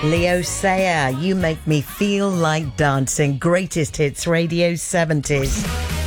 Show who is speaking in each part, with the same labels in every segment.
Speaker 1: Leo Sayer, You Make Me Feel Like Dancing. Greatest Hits Radio 70s.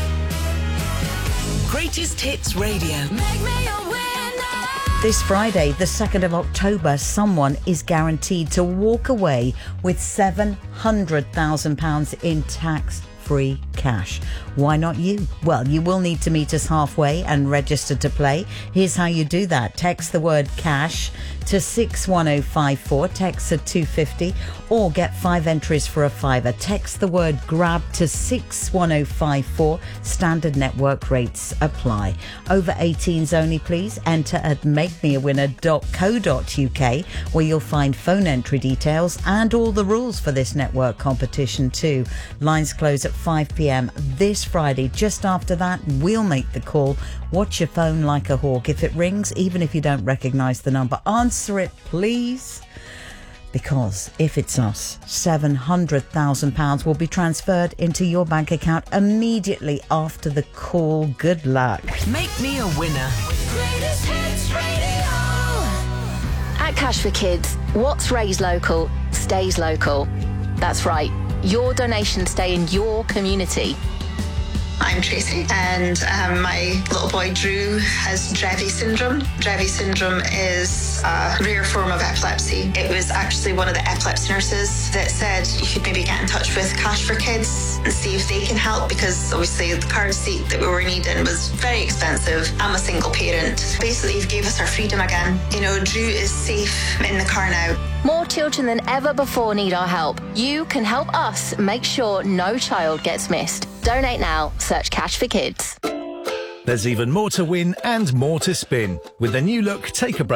Speaker 2: Greatest Hits Radio. Make me a winner.
Speaker 1: This Friday, the 2nd of October, someone is guaranteed to walk away with £700,000 in tax-free cash. Why not you? Well, you will need to meet us halfway and register to play. Here's how you do that. Text the word cash to 61054, text at 250, or get 5 entries for a £5. Text the word grab to 61054. Standard network rates apply. Over 18s only, please. Enter at makemeawinner.co.uk, where you'll find phone entry details and all the rules for this network competition too. Lines close at 5 p.m. this Friday. Just after that, we'll make the call. Watch your phone like a hawk. If it rings, even if you don't recognise the number, answer it, please. Because if it's us, £700,000 will be transferred into your bank account immediately after the call. Good luck.
Speaker 2: Make me a winner. Greatest Hits Radio.
Speaker 3: At Cash for Kids, what's raised local stays local. That's right. Your donations stay in your community.
Speaker 4: I'm Tracy, and my little boy Drew has Dravet syndrome. Dravet syndrome is a rare form of epilepsy. It was actually one of the epilepsy nurses that said you should maybe get in touch with Cash for Kids and see if they can help, because obviously the car seat that we were needing was very expensive. I'm a single parent. Basically, it gave us our freedom again. You know, Drew is safe in the car now.
Speaker 3: More children than ever before need our help. You can help us make sure no child gets missed. Donate now. Search Cash for Kids.
Speaker 5: There's even more to win and more to spin with the new look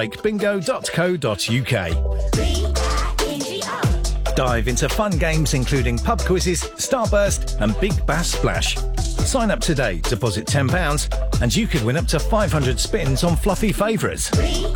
Speaker 5: takeabreakbingo.co.uk. Dive into fun games including pub quizzes, Starburst and Big Bass Splash. Sign up today, deposit £10 and you could win up to 500 spins on fluffy favourites.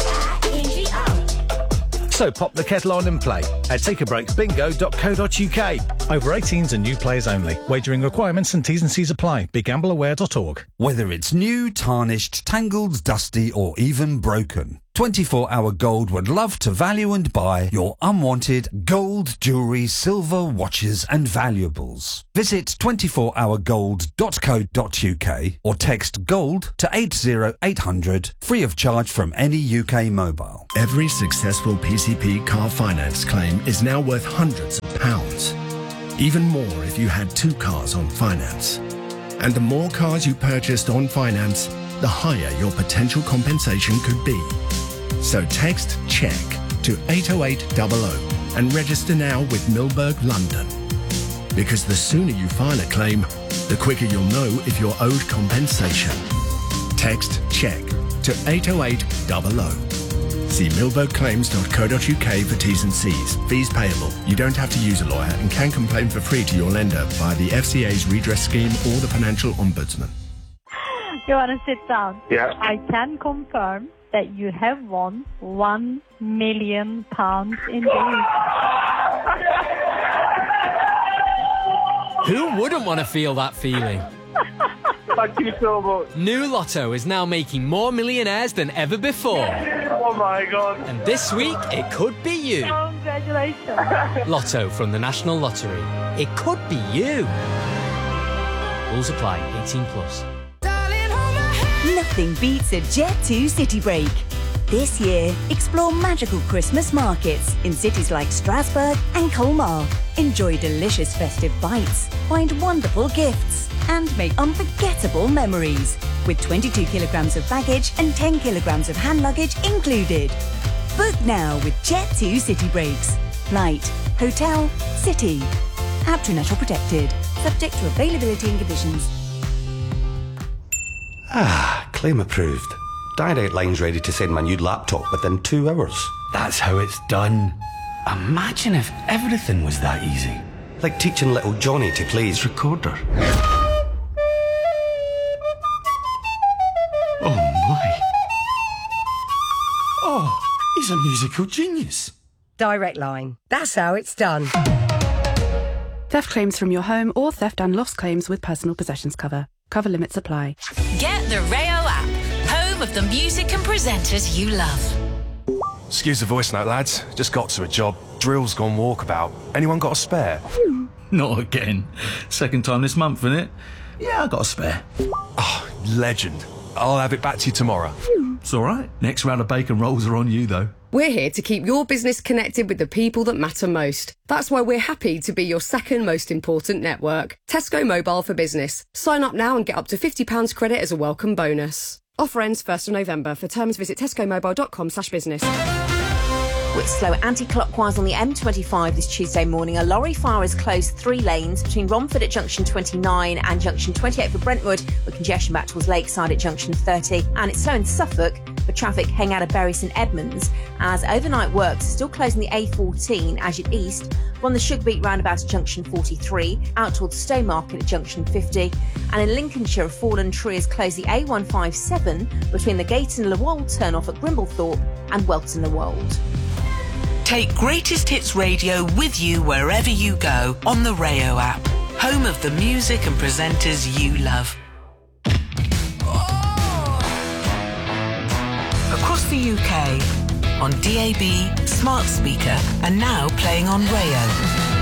Speaker 5: So pop the kettle on and play at takeabreakbingo.co.uk. Over 18s and new players only. Wagering requirements and T's and C's apply. BeGambleAware.org.
Speaker 6: Whether it's new, tarnished, tangled, dusty or even broken, 24 Hour Gold would love to value and buy your unwanted gold, jewellery, silver, watches and valuables. Visit 24hourgold.co.uk or text GOLD to 80800 free of charge from any UK mobile.
Speaker 7: Every successful PCP car finance claim is now worth hundreds of pounds. Even more if you had 2 cars on finance. And the more cars you purchased on finance, the higher your potential compensation could be. So text CHECK to 80800 and register now with Milberg London. Because the sooner you file a claim, the quicker you'll know if you're owed compensation. Text CHECK to 80800. See milbergclaims.co.uk for T's and C's. Fees payable. You don't have to use a lawyer and can complain for free to your lender via the FCA's redress scheme or the Financial Ombudsman.
Speaker 8: You want to sit down?
Speaker 9: Yeah.
Speaker 8: I can confirm that you have won £1 million indeed.
Speaker 10: Who wouldn't want to feel that feeling?
Speaker 9: Thank you so much.
Speaker 10: New Lotto is now making more millionaires than ever before.
Speaker 9: Oh my God.
Speaker 10: And this week, it could be you.
Speaker 8: Congratulations.
Speaker 10: Lotto from the National Lottery. It could be you. Rules apply. 18 plus.
Speaker 11: Nothing beats a Jet2 City Break. This year, explore magical Christmas markets in cities like Strasbourg and Colmar. Enjoy delicious festive bites, find wonderful gifts, and make unforgettable memories. With 22 kilograms of baggage and 10 kilograms of hand luggage included. Book now with Jet2 City Breaks. Flight, hotel, city. App to National Protected. Subject to availability and conditions.
Speaker 12: Claim approved. Direct Line's ready to send my new laptop within 2 hours.
Speaker 13: That's how it's done. Imagine if everything was that easy.
Speaker 12: Like teaching little Johnny to play his recorder.
Speaker 13: Oh my. Oh, he's a musical genius.
Speaker 14: Direct Line. That's how it's done.
Speaker 15: Theft claims from your home or theft and loss claims with personal possessions cover. Cover limits apply.
Speaker 2: Get the Rayo app, home of the music and presenters you love.
Speaker 16: Excuse the voice note, lads. Just got to a job. drill's gone walkabout. Anyone got a spare?
Speaker 17: Not again. Second time this month, innit? Yeah, I got a spare.
Speaker 16: Oh, legend. I'll have it back to you tomorrow.
Speaker 17: It's all right. Next round of bacon rolls are on you, though.
Speaker 18: We're here to keep your business connected with the people that matter most. That's why we're happy to be your second most important network. Tesco Mobile for Business. Sign up now and get up to £50 credit as a welcome bonus. Offer ends 1st of November. For terms, visit tescomobile.com/business.
Speaker 19: With slow anti-clockwise on the M25 this Tuesday morning, a lorry fire has closed 3 lanes between Romford at junction 29 and junction 28 for Brentwood, with congestion back towards Lakeside at junction 30. And it's slow in Suffolk for traffic heading out of Bury St Edmunds, as overnight works are still closing the A14 as you east from the Sugarbeat roundabout at junction 43, out towards Stowmarket at junction 50. And in Lincolnshire, a fallen tree has closed the A157 between the Gayton Le Wold turn-off at Grimblethorpe and Welton Le Wold.
Speaker 2: Take Greatest Hits Radio with you wherever you go on the Rayo app, home of the music and presenters you love. Across the UK, on DAB, smart speaker, and now playing on Rayo.